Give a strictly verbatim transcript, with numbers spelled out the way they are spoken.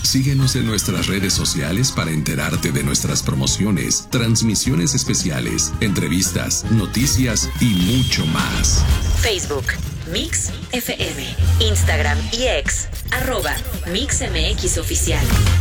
Síguenos en nuestras redes sociales para enterarte de nuestras promociones, transmisiones especiales, entrevistas, noticias y mucho más. Facebook, Mix F M, Instagram y X, arroba Mix M X Oficial.